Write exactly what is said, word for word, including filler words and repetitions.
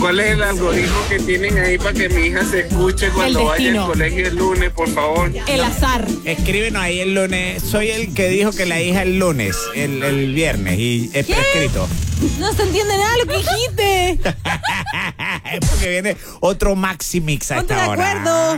¿Cuál es el algoritmo que tienen ahí para que mi hija se escuche cuando vaya al colegio el lunes, por favor? El azar. Escríbenos ahí el lunes. Soy el que dijo que la hija el lunes, el, el viernes, y es prescrito. No se entiende nada lo que dijiste. Es porque viene otro Maxi Mix a Ponte esta de hora. acuerdo.